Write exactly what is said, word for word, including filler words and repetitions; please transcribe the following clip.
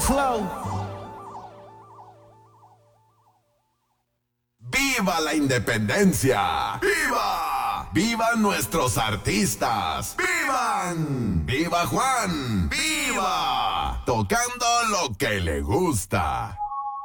flow. ¡Viva la independencia! ¡Viva! ¡Vivan nuestros artistas! ¡Vivan! ¡Viva Juan! ¡Viva! Tocando lo que le gusta.